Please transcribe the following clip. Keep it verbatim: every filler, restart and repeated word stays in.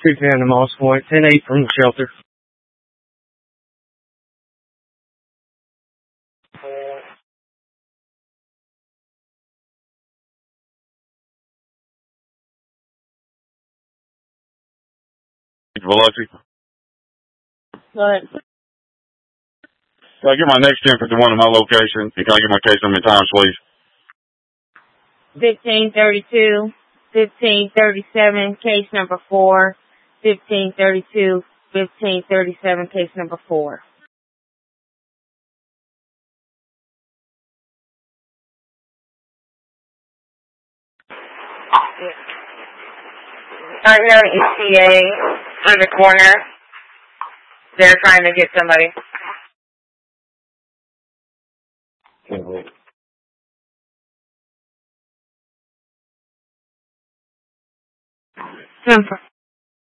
two ten to Moss Point, ten eight from the shelter. Velocity. Go ahead. Can I get my next ten fifty-one to my location? And can I get my case number in times, please? fifteen thirty-two, fifteen thirty-seven, case number four. fifteen thirty-two, fifteen thirty-seven, case number four. I know E C A on the corner. They're trying to get somebody. Ten